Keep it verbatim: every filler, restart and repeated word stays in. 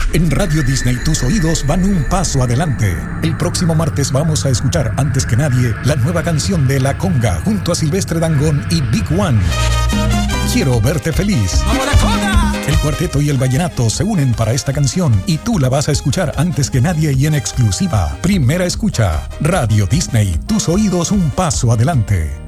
En Radio Disney tus oídos van un paso adelante. El próximo martes vamos a escuchar antes que nadie la nueva canción de La Conga junto a Silvestre Dangond y Big One. Quiero verte feliz. ¡Vamos la Conga! El cuarteto y el vallenato se unen para esta canción y tú la vas a escuchar antes que nadie y en exclusiva. Primera escucha. Radio Disney, tus oídos un paso adelante.